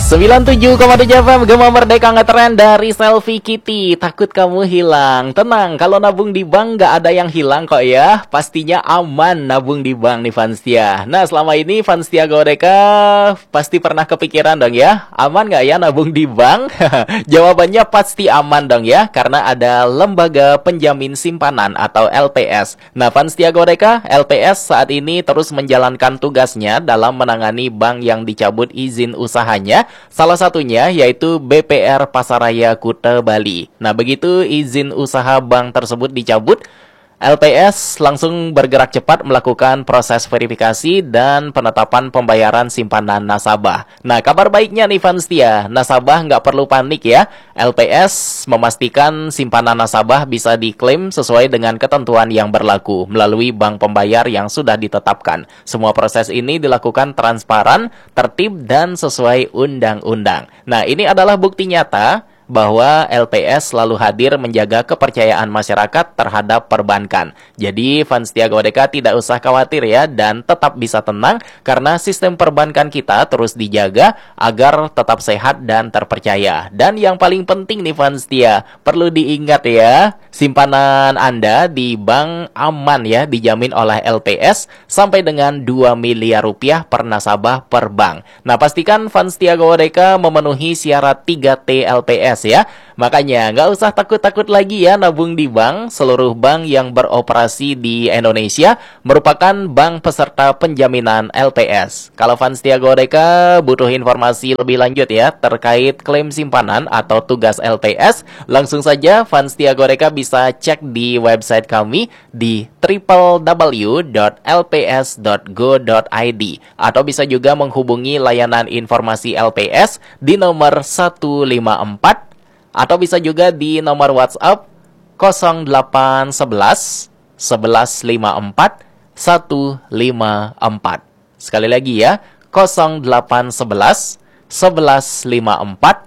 97,7 FM Gema Merdeka ngetren dari Selfie Kitty. Takut kamu hilang. Tenang, kalau nabung di bank gak ada yang hilang kok ya. Pastinya aman nabung di bank nih Fanstia. Nah, selama ini Fanstia Godeka pasti pernah kepikiran dong ya, aman gak ya nabung di bank? Jawabannya pasti aman dong ya, karena ada Lembaga Penjamin Simpanan atau LPS. Nah, Fanstia Godeka, LPS saat ini terus menjalankan tugasnya dalam menangani bank yang dicabut izin usahanya. Salah satunya yaitu BPR Pasaraya Kuta Bali. Nah, begitu izin usaha bank tersebut dicabut, LPS langsung bergerak cepat melakukan proses verifikasi dan penetapan pembayaran simpanan nasabah. Nah, kabar baiknya nih Fanstia, nasabah nggak perlu panik ya. LPS memastikan simpanan nasabah bisa diklaim sesuai dengan ketentuan yang berlaku melalui bank pembayar yang sudah ditetapkan. Semua proses ini dilakukan transparan, tertib, dan sesuai undang-undang. Nah, ini adalah bukti nyata bahwa LPS selalu hadir menjaga kepercayaan masyarakat terhadap perbankan. Jadi, Fanstia Godeka tidak usah khawatir ya, dan tetap bisa tenang karena sistem perbankan kita terus dijaga agar tetap sehat dan terpercaya. Dan yang paling penting nih Fanstia, perlu diingat ya, simpanan Anda di bank aman ya, dijamin oleh LPS sampai dengan 2 miliar rupiah per nasabah per bank. Nah, pastikan Fanstia Godeka memenuhi syarat 3T LPS ya. Makanya nggak usah takut-takut lagi ya nabung di bank. Seluruh bank yang beroperasi di Indonesia merupakan bank peserta penjaminan LPS. Kalau Fanstia Godeka butuh informasi lebih lanjut ya terkait klaim simpanan atau tugas LPS, langsung saja Fanstia Godeka bisa cek di website kami di www.lps.go.id atau bisa juga menghubungi layanan informasi LPS di nomor 154 atau bisa juga di nomor WhatsApp 0811 1154 154. Sekali lagi ya, 0811 1154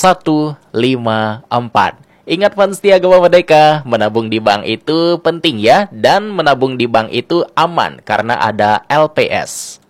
154. Ingat Fanstia Gema Merdeka, menabung di bank itu penting ya, dan menabung di bank itu aman karena ada LPS.